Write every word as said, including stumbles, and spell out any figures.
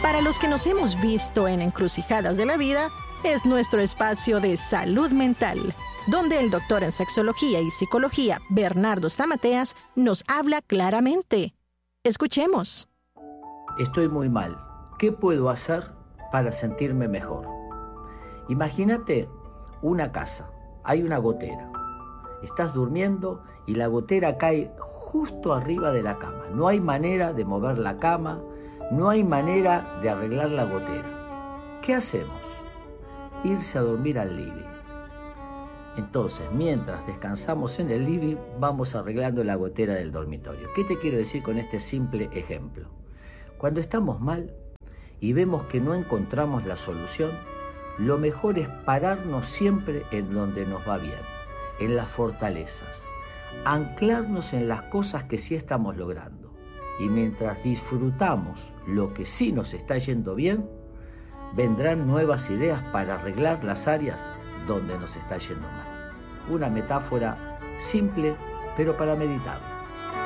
Para los que nos hemos visto en encrucijadas de la vida, es nuestro espacio de salud mental, donde el doctor en sexología y psicología, Bernardo Stamateas, nos habla claramente. Escuchemos. Estoy muy mal. ¿Qué puedo hacer para sentirme mejor? Imagínate una casa. Hay una gotera. Estás durmiendo y la gotera cae justo arriba de la cama. No hay manera de mover la cama, no hay manera de arreglar la gotera. ¿Qué hacemos? Irse a dormir al living. Entonces, mientras descansamos en el living, vamos arreglando la gotera del dormitorio. ¿Qué te quiero decir con este simple ejemplo? Cuando estamos mal y vemos que no encontramos la solución, lo mejor es pararnos siempre en donde nos va bien, en las fortalezas, anclarnos en las cosas que sí estamos logrando. Y mientras disfrutamos lo que sí nos está yendo bien, vendrán nuevas ideas para arreglar las áreas donde nos está yendo mal. Una metáfora simple, pero para meditar.